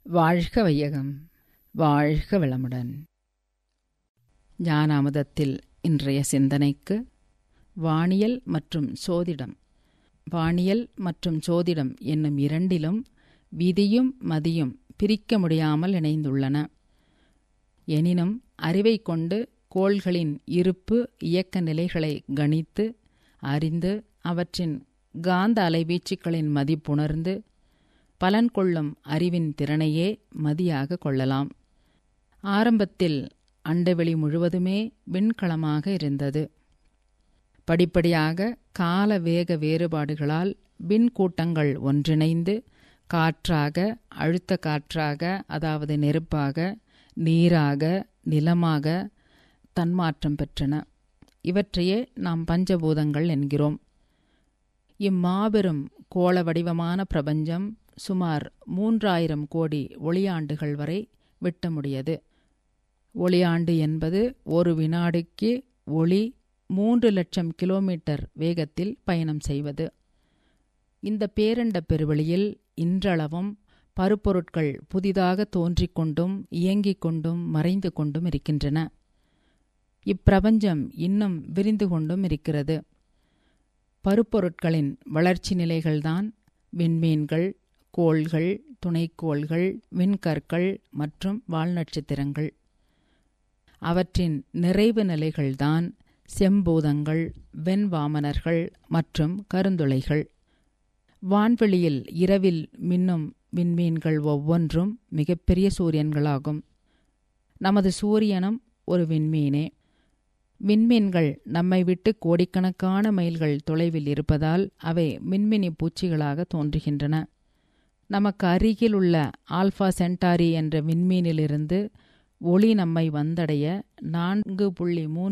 வாழ்க வையகம், வாழ்க வளமுடன். ஞானாமுதத்தில் இன்றைய சிந்தனைக்கு வானியல் மற்றும் சோதிடம். வானியல் மற்றும் சோதிடம் என்னும் இரண்டிலும் விதியும் மதியும் பிரிக்க முடியாமல் இணைந்துள்ளன. எனினும் அறிவை கொண்டு கோள்களின் இருப்பு இயக்க நிலைகளை கணித்து அறிந்து அவற்றின் காந்த அலைவீச்சுக்களின் மதிப்புணர்ந்து பலன் கொள்ளும் அறிவின் திறனையே மதியாக கொள்ளலாம். ஆரம்பத்தில் அண்டவெளி முழுவதுமே விண்கலமாக இருந்தது. படிப்படியாக கால வேக வேறுபாடுகளால் விண்கூட்டங்கள் ஒன்றிணைந்து காற்றாக, அழுத்த காற்றாக, அதாவது நெருப்பாக, நீராக, நிலமாக தன்மாற்றம் பெற்றன. இவற்றையே நாம் பஞ்சபூதங்கள் என்கிறோம். இம்மாபெரும் கோள வடிவமான பிரபஞ்சம் சுமார் 3000 கோடி ஒளியாண்டுகள் வரை விட்ட முடியது. ஒளியாண்டு என்பது ஒரு வினாடிக்கு ஒளி 3 லட்சம் கிலோமீட்டர் வேகத்தில் பயணம் செய்வது. இந்த பேரண்ட பெருவெளியில் இன்றளவும் பருப்பொருட்கள் புதிதாக தோன்றிக்கொண்டும் இயங்கிக் கொண்டும் மறைந்து கொண்டும் இருக்கின்றன. இப்பிரபஞ்சம் இன்னும் விரிந்து கொண்டும் இருக்கிறது. பருப்பொருட்களின் வளர்ச்சி நிலைகள்தான் விண்மீன்கள், கோள்கள், துணைக்கோள்கள், விண்கற்கள் மற்றும் வால்நட்சத்திரங்கள். அவற்றின் நிறைவு நிலைகள்தான் செம்பூதங்கள், வெண்வாமனர்கள் மற்றும் கருந்துளைகள். வான்வெளியில் இரவில் மின்னும் விண்மீன்கள் ஒவ்வொன்றும் மிகப்பெரிய சூரியன்களாகும். நமது சூரியனும் ஒரு விண்மீனே. விண்மீன்கள் நம்மை விட்டு கோடிக்கணக்கான மைல்கள் தொலைவில் இருப்பதால் அவை மின்மினி பூச்சிகளாக தோன்றுகின்றன. நமக்கு அருகில் உள்ள ஆல்பா சென்டாரி என்ற விண்மீனிலிருந்து ஒளி நம்மை வந்தடைய 4.3